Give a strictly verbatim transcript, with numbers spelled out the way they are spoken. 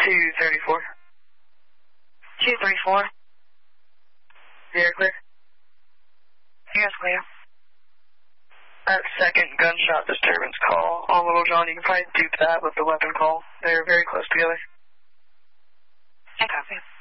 two thirty-four. two thirty-four. You're clear? Here's clear. That second gunshot disturbance call on Little John, you can probably dupe that with the weapon call. They're very close together. I copy.